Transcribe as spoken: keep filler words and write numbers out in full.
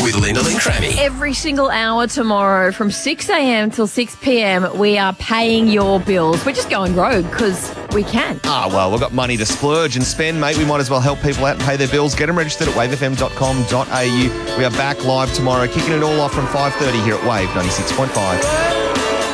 with Linda Lynn Crammy. Every single hour tomorrow from six a.m. till six p.m. we are paying your bills. We're just going rogue because we can. Ah, well, we've got money to splurge and spend, mate. We might as well help people out and pay their bills. Get them registered at wave f m dot com dot a u. We are back live tomorrow, kicking it all off from five thirty here at Wave ninety-six point five.